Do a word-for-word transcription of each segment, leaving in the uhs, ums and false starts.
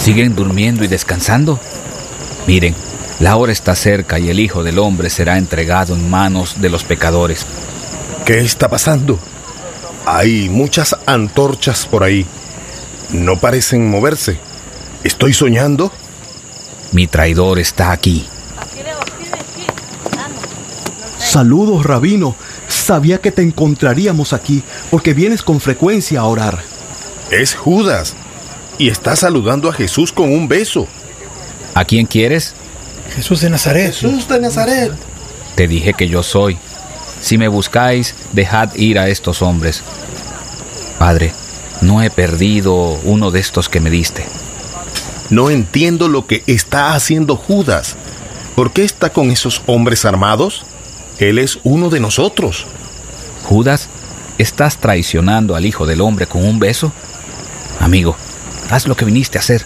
¿Siguen durmiendo y descansando? Miren, la hora está cerca y el Hijo del Hombre será entregado en manos de los pecadores. ¿Qué está pasando? Hay muchas antorchas por ahí. No parecen moverse. ¿Estoy soñando? Mi traidor está aquí. Saludos, Rabino. Sabía que te encontraríamos aquí porque vienes con frecuencia a orar. Es Judas y está saludando a Jesús con un beso. ¿A quién quieres? Jesús de Nazaret. Jesús de Nazaret. Te dije que yo soy. Si me buscáis, dejad ir a estos hombres. Padre, no he perdido uno de estos que me diste. No entiendo lo que está haciendo Judas. ¿Por qué está con esos hombres armados? Él es uno de nosotros. Judas, ¿estás traicionando al Hijo del Hombre con un beso? Amigo, haz lo que viniste a hacer.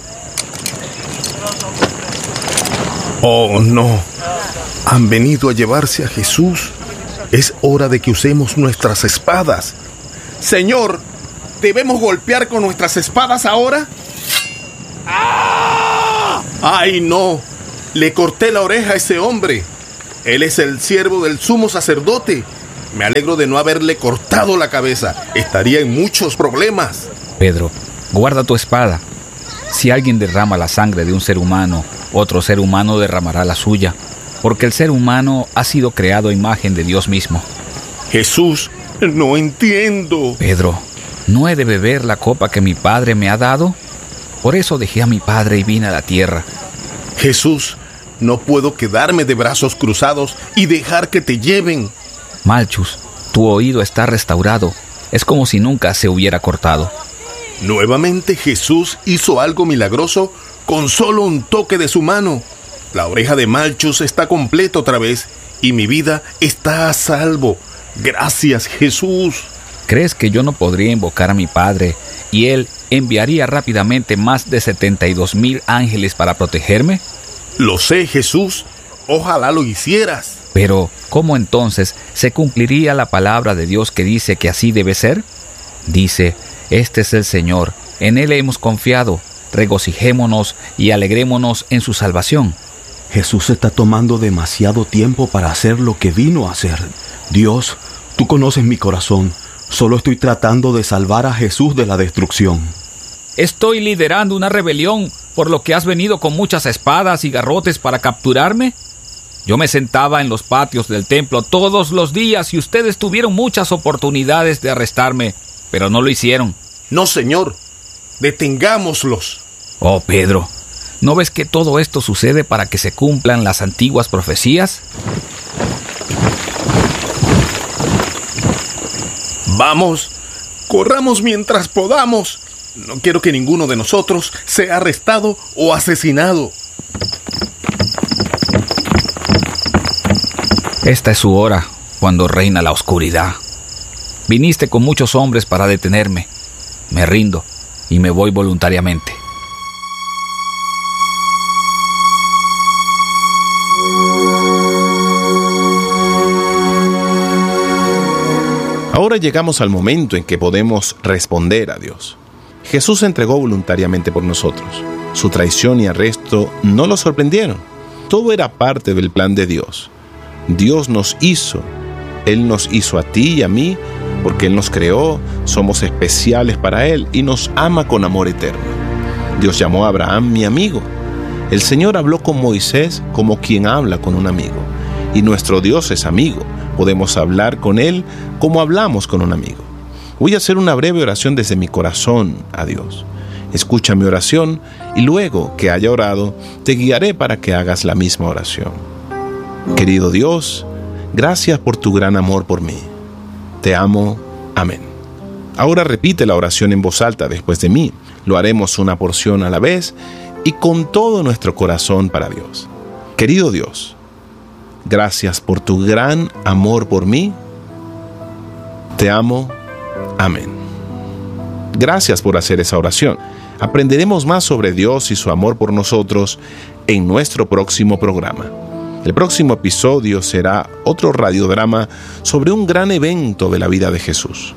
Oh, no. Han venido a llevarse a Jesús. Es hora de que usemos nuestras espadas. Señor, ¿debemos golpear con nuestras espadas ahora? ¡Ah! ¡Ay, no! Le corté la oreja a ese hombre. Él es el siervo del sumo sacerdote. Me alegro de no haberle cortado la cabeza. Estaría en muchos problemas. Pedro, guarda tu espada. Si alguien derrama la sangre de un ser humano, otro ser humano derramará la suya, porque el ser humano ha sido creado a imagen de Dios mismo. Jesús, no entiendo. Pedro, ¿no he de beber la copa que mi padre me ha dado? Por eso dejé a mi padre y vine a la tierra. Jesús, no puedo quedarme de brazos cruzados y dejar que te lleven. Malchus, tu oído está restaurado. Es como si nunca se hubiera cortado. Nuevamente Jesús hizo algo milagroso con solo un toque de su mano. La oreja de Malchus está completa otra vez y mi vida está a salvo. Gracias, Jesús. ¿Crees que yo no podría invocar a mi Padre y Él enviaría rápidamente más de setenta y dos mil ángeles para protegerme? Lo sé, Jesús. Ojalá lo hicieras. Pero, ¿cómo entonces se cumpliría la palabra de Dios que dice que así debe ser? Dice, este es el Señor, en Él hemos confiado, regocijémonos y alegrémonos en su salvación. Jesús está tomando demasiado tiempo para hacer lo que vino a hacer. Dios, tú conoces mi corazón. Solo estoy tratando de salvar a Jesús de la destrucción. ¿Estoy liderando una rebelión por lo que has venido con muchas espadas y garrotes para capturarme? Yo me sentaba en los patios del templo todos los días y ustedes tuvieron muchas oportunidades de arrestarme, pero no lo hicieron. No, Señor. Detengámoslos. Oh, Pedro, ¿no ves que todo esto sucede para que se cumplan las antiguas profecías? Vamos, corramos mientras podamos. No quiero que ninguno de nosotros sea arrestado o asesinado. Esta es su hora, cuando reina la oscuridad. Viniste con muchos hombres para detenerme. Me rindo y me voy voluntariamente. Ahora llegamos al momento en que podemos responder a Dios. Jesús se entregó voluntariamente por nosotros. Su traición y arresto no lo sorprendieron. Todo era parte del plan de Dios. Dios nos hizo. Él nos hizo a ti y a mí porque Él nos creó, somos especiales para Él y nos ama con amor eterno. Dios llamó a Abraham mi amigo. El Señor habló con Moisés como quien habla con un amigo. Y nuestro Dios es amigo. Podemos hablar con Él como hablamos con un amigo. Voy a hacer una breve oración desde mi corazón a Dios. Escucha mi oración y luego que haya orado, te guiaré para que hagas la misma oración. Querido Dios, gracias por tu gran amor por mí. Te amo. Amén. Ahora repite la oración en voz alta después de mí. Lo haremos una porción a la vez y con todo nuestro corazón para Dios. Querido Dios, gracias por tu gran amor por mí. Te amo. Amén. Gracias por hacer esa oración. Aprenderemos más sobre Dios y su amor por nosotros en nuestro próximo programa. El próximo episodio será otro radiodrama sobre un gran evento de la vida de Jesús.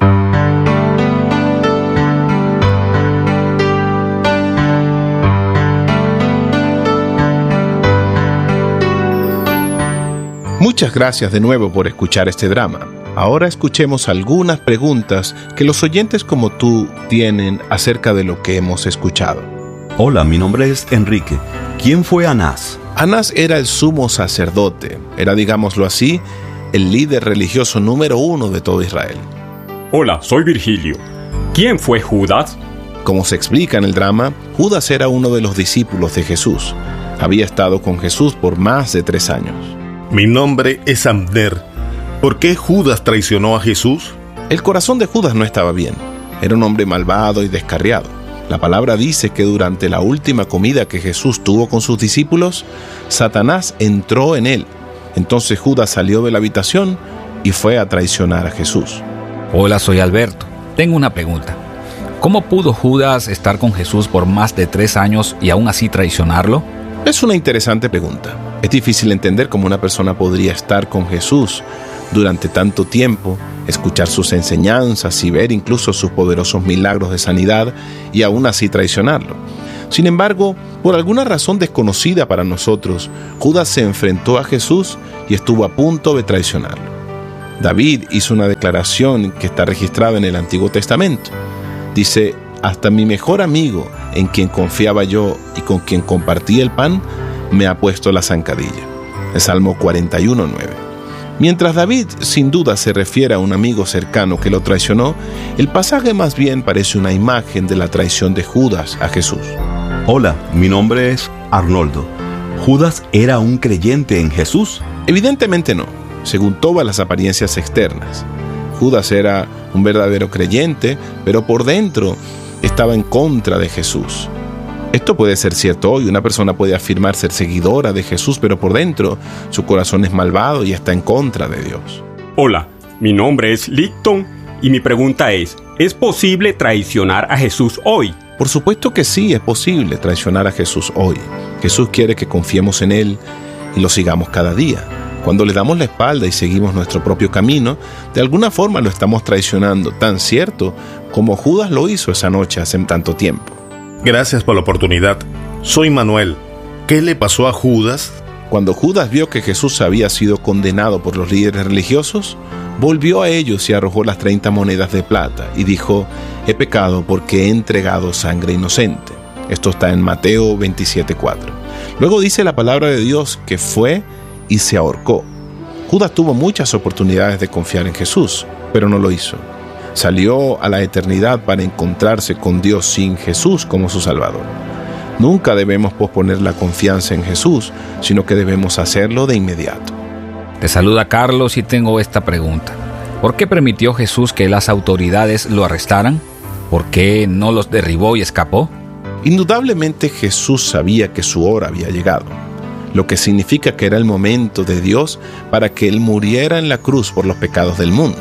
Muchas gracias de nuevo por escuchar este drama. Ahora escuchemos algunas preguntas que los oyentes como tú tienen acerca de lo que hemos escuchado. Hola, mi nombre es Enrique. ¿Quién fue Anás? Anás era el sumo sacerdote, era, digámoslo así, el líder religioso número uno de todo Israel. Hola, soy Virgilio. ¿Quién fue Judas? Como se explica en el drama, Judas era uno de los discípulos de Jesús. Había estado con Jesús por más de tres años. Mi nombre es Abner. ¿Por qué Judas traicionó a Jesús? El corazón de Judas no estaba bien. Era un hombre malvado y descarriado. La palabra dice que durante la última comida que Jesús tuvo con sus discípulos, Satanás entró en él. Entonces Judas salió de la habitación y fue a traicionar a Jesús. Hola, soy Alberto. Tengo una pregunta. ¿Cómo pudo Judas estar con Jesús por más de tres años y aún así traicionarlo? Es una interesante pregunta. Es difícil entender cómo una persona podría estar con Jesús durante tanto tiempo, escuchar sus enseñanzas y ver incluso sus poderosos milagros de sanidad y aún así traicionarlo. Sin embargo, por alguna razón desconocida para nosotros, Judas se enfrentó a Jesús y estuvo a punto de traicionarlo. David hizo una declaración que está registrada en el Antiguo Testamento. Dice: hasta mi mejor amigo, en quien confiaba yo y con quien compartía el pan, me ha puesto la zancadilla. El Salmo cuarenta y uno, nueve. Mientras David sin duda se refiere a un amigo cercano que lo traicionó, el pasaje más bien parece una imagen de la traición de Judas a Jesús. Hola, mi nombre es Arnoldo. ¿Judas era un creyente en Jesús? Evidentemente no, según todas las apariencias externas. Judas era un verdadero creyente, pero por dentro estaba en contra de Jesús. Esto puede ser cierto hoy. Una persona puede afirmar ser seguidora de Jesús, pero por dentro su corazón es malvado y está en contra de Dios. Hola, mi nombre es Licton y mi pregunta es, ¿es posible traicionar a Jesús hoy? Por supuesto que sí, es posible traicionar a Jesús hoy. Jesús quiere que confiemos en Él y lo sigamos cada día. Cuando le damos la espalda y seguimos nuestro propio camino, de alguna forma lo estamos traicionando, tan cierto como Judas lo hizo esa noche hace tanto tiempo. Gracias por la oportunidad. Soy Manuel. ¿Qué le pasó a Judas? Cuando Judas vio que Jesús había sido condenado por los líderes religiosos, volvió a ellos y arrojó las treinta monedas de plata y dijo: he pecado porque he entregado sangre inocente. Esto está en Mateo veintisiete, cuatro. Luego dice la palabra de Dios que fue y se ahorcó. Judas tuvo muchas oportunidades de confiar en Jesús, pero no lo hizo. Salió a la eternidad para encontrarse con Dios sin Jesús como su Salvador. Nunca debemos posponer la confianza en Jesús, sino que debemos hacerlo de inmediato. Te saluda Carlos y tengo esta pregunta. ¿Por qué permitió Jesús que las autoridades lo arrestaran? ¿Por qué no los derribó y escapó? Indudablemente Jesús sabía que su hora había llegado, lo que significa que era el momento de Dios para que Él muriera en la cruz por los pecados del mundo.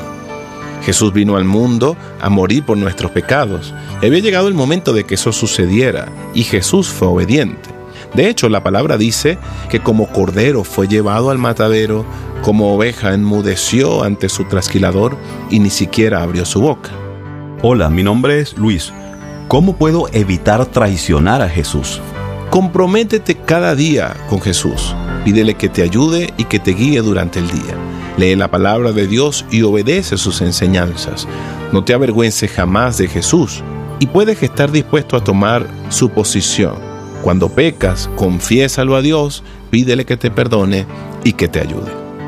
Jesús vino al mundo a morir por nuestros pecados. Había llegado el momento de que eso sucediera y Jesús fue obediente. De hecho, la palabra dice que como cordero fue llevado al matadero, como oveja enmudeció ante su trasquilador y ni siquiera abrió su boca. Hola, mi nombre es Luis. ¿Cómo puedo evitar traicionar a Jesús? Comprométete cada día con Jesús. Pídele que te ayude y que te guíe durante el día. Lee la palabra de Dios y obedece sus enseñanzas. No te avergüences jamás de Jesús y puedes estar dispuesto a tomar su posición. Cuando pecas, confiésalo a Dios, pídele que te perdone y que te ayude.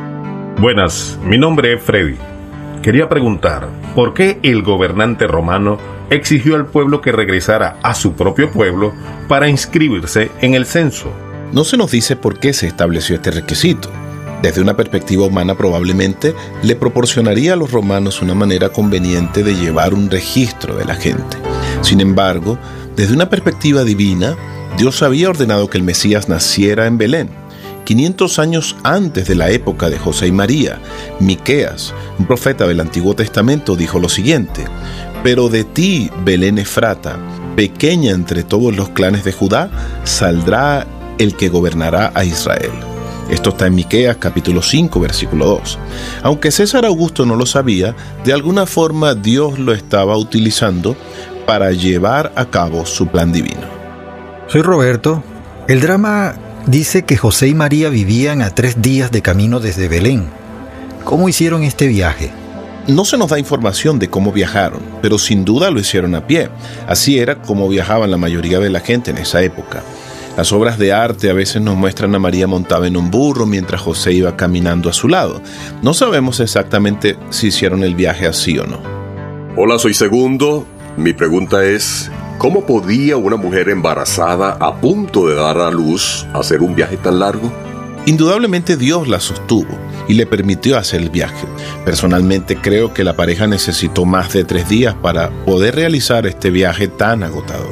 Buenas, mi nombre es Freddy. Quería preguntar, ¿por qué el gobernante romano exigió al pueblo que regresara a su propio pueblo para inscribirse en el censo? No se nos dice por qué se estableció este requisito. Desde una perspectiva humana, probablemente le proporcionaría a los romanos una manera conveniente de llevar un registro de la gente. Sin embargo, desde una perspectiva divina, Dios había ordenado que el Mesías naciera en Belén. quinientos años antes de la época de José y María, Miqueas, un profeta del Antiguo Testamento, dijo lo siguiente: pero de ti, Belén Efrata, pequeña entre todos los clanes de Judá, saldrá el que gobernará a Israel. Esto está en Miqueas capítulo cinco, versículo dos. Aunque César Augusto no lo sabía, de alguna forma Dios lo estaba utilizando para llevar a cabo su plan divino. Soy Roberto. El drama dice que José y María vivían a tres días de camino desde Belén. ¿Cómo hicieron este viaje? No se nos da información de cómo viajaron, pero sin duda lo hicieron a pie. Así era como viajaban la mayoría de la gente en esa época. Las obras de arte a veces nos muestran a María montada en un burro mientras José iba caminando a su lado. No sabemos exactamente si hicieron el viaje así o no. Hola, soy Segundo. Mi pregunta es, ¿cómo podía una mujer embarazada a punto de dar a luz hacer un viaje tan largo? Indudablemente Dios la sostuvo y le permitió hacer el viaje. Personalmente creo que la pareja necesitó más de tres días para poder realizar este viaje tan agotador.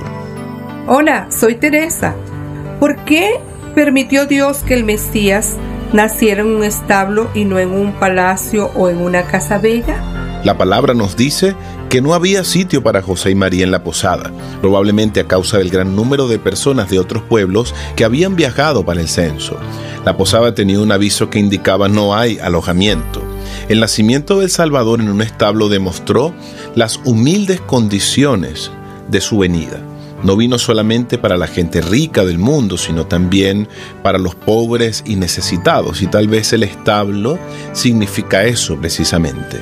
Hola, soy Teresa. ¿Por qué permitió Dios que el Mesías naciera en un establo y no en un palacio o en una casa bella? La palabra nos dice que no había sitio para José y María en la posada, probablemente a causa del gran número de personas de otros pueblos que habían viajado para el censo. La posada tenía un aviso que indicaba no hay alojamiento. El nacimiento del Salvador en un establo demostró las humildes condiciones de su venida. No vino solamente para la gente rica del mundo, sino también para los pobres y necesitados, y tal vez el establo significa eso precisamente.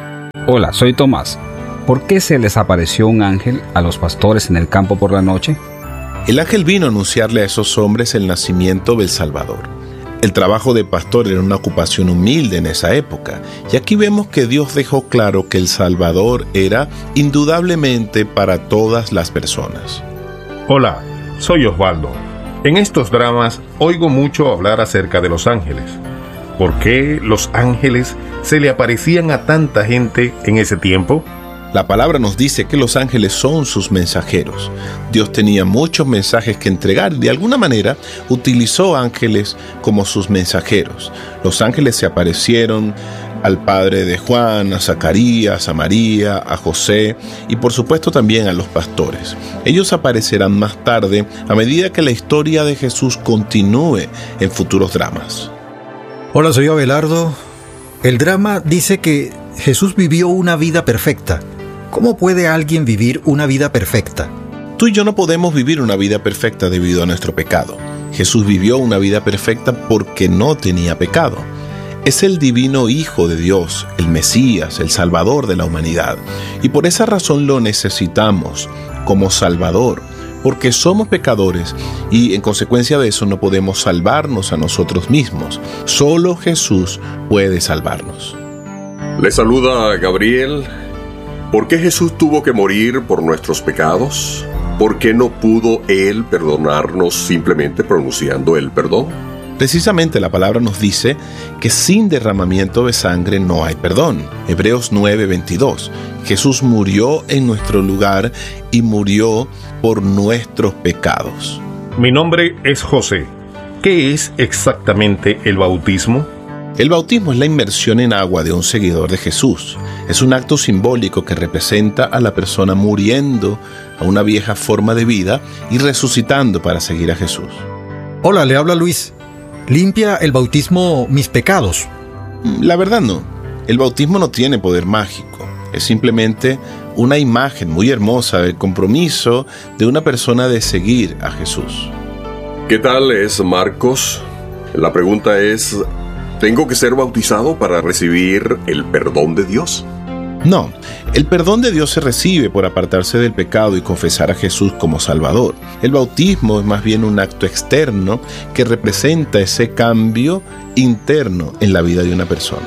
Hola, soy Tomás. ¿Por qué se les apareció un ángel a los pastores en el campo por la noche? El ángel vino a anunciarle a esos hombres el nacimiento del Salvador. El trabajo de pastor era una ocupación humilde en esa época, y aquí vemos que Dios dejó claro que el Salvador era indudablemente para todas las personas. Hola, soy Osvaldo. En estos dramas oigo mucho hablar acerca de los ángeles. ¿Por qué los ángeles se le aparecían a tanta gente en ese tiempo? La palabra nos dice que los ángeles son sus mensajeros. Dios tenía muchos mensajes que entregar y de alguna manera utilizó ángeles como sus mensajeros. Los ángeles se aparecieron al padre de Juan, a Zacarías, a María, a José y por supuesto también a los pastores. Ellos aparecerán más tarde a medida que la historia de Jesús continúe en futuros dramas. Hola, soy Abelardo. El drama dice que Jesús vivió una vida perfecta. ¿Cómo puede alguien vivir una vida perfecta? Tú y yo no podemos vivir una vida perfecta debido a nuestro pecado. Jesús vivió una vida perfecta porque no tenía pecado. Es el divino Hijo de Dios, el Mesías, el Salvador de la humanidad. Y por esa razón lo necesitamos como Salvador, porque somos pecadores y en consecuencia de eso no podemos salvarnos a nosotros mismos. Solo Jesús puede salvarnos. Le saluda Gabriel. ¿Por qué Jesús tuvo que morir por nuestros pecados? ¿Por qué no pudo Él perdonarnos simplemente pronunciando el perdón? Precisamente la palabra nos dice que sin derramamiento de sangre no hay perdón. Hebreos nueve veintidós. Jesús murió en nuestro lugar y murió por nuestros pecados. Mi nombre es José. ¿Qué es exactamente el bautismo? El bautismo es la inmersión en agua de un seguidor de Jesús. Es un acto simbólico que representa a la persona muriendo a una vieja forma de vida y resucitando para seguir a Jesús. Hola, le habla Luis. ¿Limpia el bautismo mis pecados? La verdad no. El bautismo no tiene poder mágico. Es simplemente una imagen muy hermosa del compromiso de una persona de seguir a Jesús. ¿Qué tal es Marcos? La pregunta es, ¿tengo que ser bautizado para recibir el perdón de Dios? No, el perdón de Dios se recibe por apartarse del pecado y confesar a Jesús como Salvador. El bautismo es más bien un acto externo que representa ese cambio interno en la vida de una persona.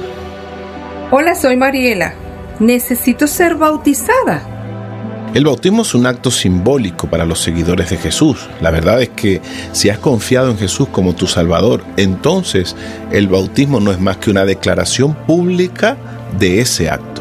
Hola, soy Mariela. ¿Necesito ser bautizada? El bautismo es un acto simbólico para los seguidores de Jesús. La verdad es que si has confiado en Jesús como tu Salvador, entonces el bautismo no es más que una declaración pública de ese acto.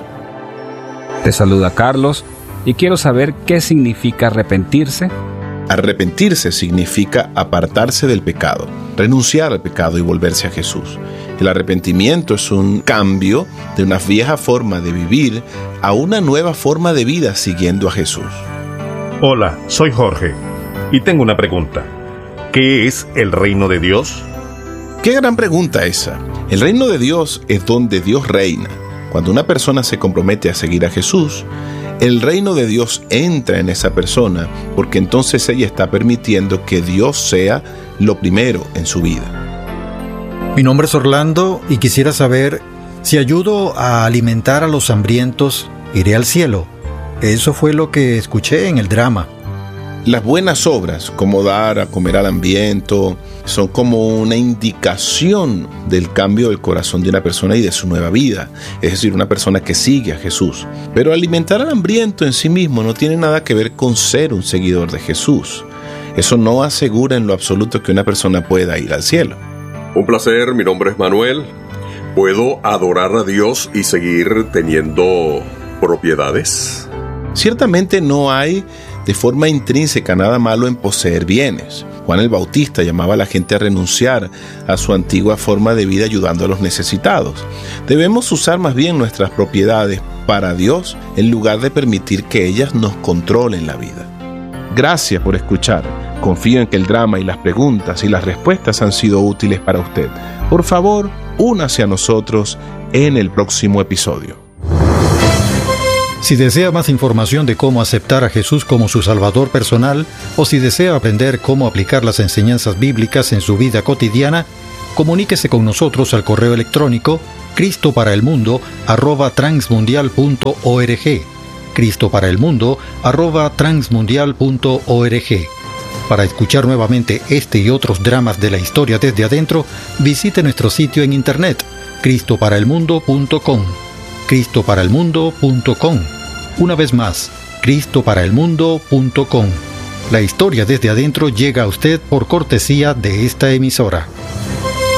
Te saluda Carlos y quiero saber qué significa arrepentirse. Arrepentirse significa apartarse del pecado, renunciar al pecado y volverse a Jesús. El arrepentimiento es un cambio de una vieja forma de vivir a una nueva forma de vida siguiendo a Jesús. Hola, soy Jorge y tengo una pregunta. ¿Qué es el reino de Dios? ¡Qué gran pregunta esa! El reino de Dios es donde Dios reina. Cuando una persona se compromete a seguir a Jesús, el reino de Dios entra en esa persona, porque entonces ella está permitiendo que Dios sea lo primero en su vida. Mi nombre es Orlando y quisiera saber si ayudo a alimentar a los hambrientos, iré al cielo. Eso fue lo que escuché en el drama. Las buenas obras, como dar a comer al hambriento, son como una indicación del cambio del corazón de una persona y de su nueva vida. Es decir, una persona que sigue a Jesús. Pero alimentar al hambriento en sí mismo no tiene nada que ver con ser un seguidor de Jesús. Eso no asegura en lo absoluto que una persona pueda ir al cielo. Un placer, mi nombre es Manuel. ¿Puedo adorar a Dios y seguir teniendo propiedades? Ciertamente no hay de forma intrínseca nada malo en poseer bienes. Juan el Bautista llamaba a la gente a renunciar a su antigua forma de vida ayudando a los necesitados. Debemos usar más bien nuestras propiedades para Dios en lugar de permitir que ellas nos controlen la vida. Gracias por escuchar. Confío en que el drama y las preguntas y las respuestas han sido útiles para usted. Por favor, únase a nosotros en el próximo episodio. Si desea más información de cómo aceptar a Jesús como su Salvador personal, o si desea aprender cómo aplicar las enseñanzas bíblicas en su vida cotidiana, comuníquese con nosotros al correo electrónico cristoparaelmundo arroba transmundial punto org, cristoparaelmundo arroba transmundial punto org. Para escuchar nuevamente este y otros dramas de la historia desde adentro, visite nuestro sitio en internet cristoparaelmundo punto com. cristoparaelmundo punto com. Una vez más, cristoparaelmundo punto com. La historia desde adentro llega a usted por cortesía de esta emisora.